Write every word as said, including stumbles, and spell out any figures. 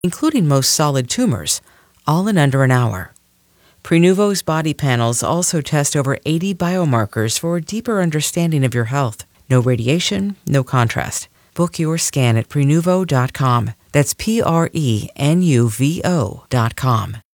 including most solid tumors, all in under an hour. Prenuvo's body panels also test over eighty biomarkers for a deeper understanding of your health. No radiation, no contrast. Book your scan at Prenuvo dot com. That's P R E N U V O dot com.